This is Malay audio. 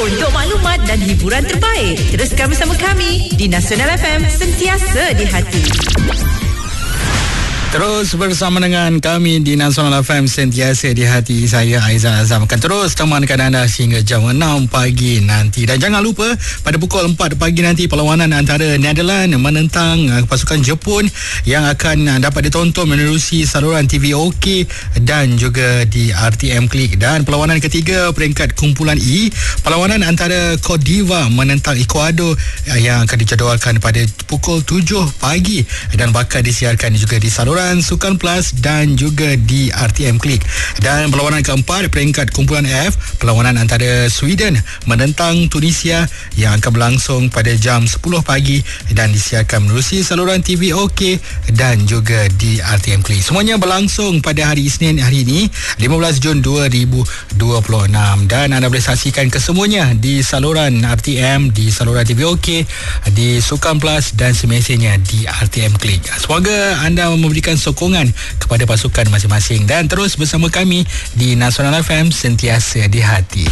untuk maklumat dan hiburan terbaik. Teruskan bersama kami di Nasional FM, sentiasa di hati. Terus bersama dengan kami di Nasional FM, sentiasa di hati. Saya Aizal Azam akan terus temankan anda sehingga jam 6 pagi nanti. Dan jangan lupa pada pukul 4 pagi nanti perlawanan antara Netherlands menentang pasukan Jepun yang akan dapat ditonton menerusi saluran TV OK dan juga di RTM Klik. Dan perlawanan ketiga peringkat kumpulan E, perlawanan antara Cote d'Ivoire menentang Ecuador yang akan dijadualkan pada pukul 7 pagi dan bakal disiarkan juga di saluran Sukan Plus dan juga di RTM Klik. Dan perlawanan keempat peringkat kumpulan F, perlawanan antara Sweden menentang Tunisia yang akan berlangsung pada jam 10 pagi dan disiarkan menerusi saluran TV OK dan juga di RTM Klik. Semuanya berlangsung pada hari Isnin hari ini 15 Jun 2026 dan anda boleh saksikan kesemuanya di saluran RTM, di saluran TV OK, di Sukan Plus dan semestinya di RTM Klik. Semoga anda memberikan sokongan kepada pasukan masing-masing dan terus bersama kami di Nasional FM, sentiasa di hati.